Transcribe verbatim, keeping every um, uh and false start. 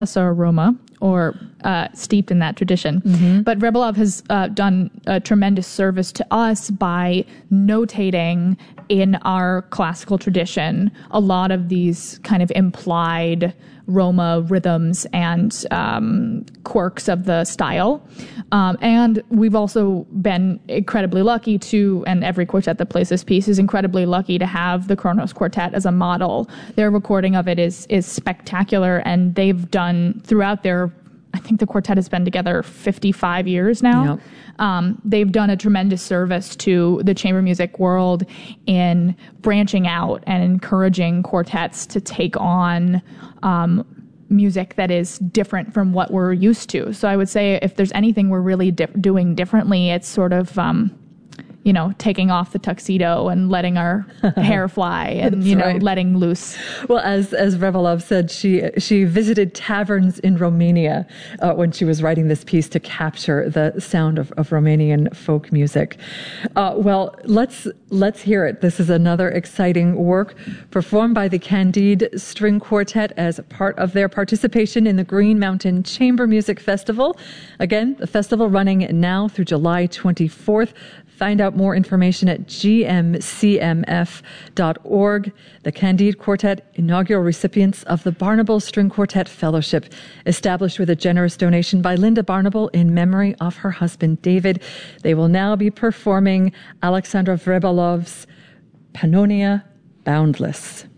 Roma, or uh, steeped in that tradition. Mm-hmm. But Rybolovs has uh, done a tremendous service to us by notating in our classical tradition a lot of these kind of implied Roma rhythms and um, quirks of the style. Um, and we've also been incredibly lucky to, and every quartet that plays this piece is incredibly lucky to have the Kronos Quartet as a model. Their recording of it is is spectacular, and they've done throughout their, I think the quartet has been together fifty-five years now. Yep. Um, they've done a tremendous service to the chamber music world in branching out and encouraging quartets to take on um, music that is different from what we're used to. So I would say if there's anything we're really di- doing differently, it's sort of, um, you know, taking off the tuxedo and letting our hair fly and, you know, right. letting loose. Well, as as Rybolovs said, she she visited taverns in Romania uh, when she was writing this piece to capture the sound of, of Romanian folk music. Uh, well, let's let's hear it. This is another exciting work performed by the Candide String Quartet as part of their participation in the Green Mountain Chamber Music Festival. Again, the festival running now through July twenty-fourth. Find out more information at g m c m f dot org. The Candide Quartet, inaugural recipients of the Barnable String Quartet Fellowship, established with a generous donation by Linda Barnable in memory of her husband, David. They will now be performing Alexandra Rybolovs' Pannonia Boundless.